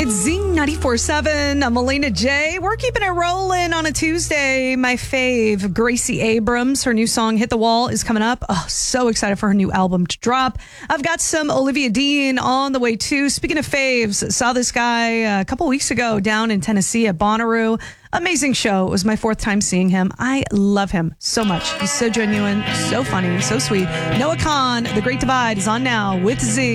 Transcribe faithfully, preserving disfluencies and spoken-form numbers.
It's Zing ninety-four point seven. I'm Elena J. We're keeping it rolling on a Tuesday. My fave, Gracie Abrams, her new song, Hit the Wall, is coming up. Oh, so excited for her new album to drop. I've got some Olivia Dean on the way, too. Speaking of faves, saw this guy a couple weeks ago down in Tennessee at Bonnaroo. Amazing show. It was my fourth time seeing him. I love him so much. He's so genuine, so funny, so sweet. Noah Kahan, The Great Divide, is on now with Z.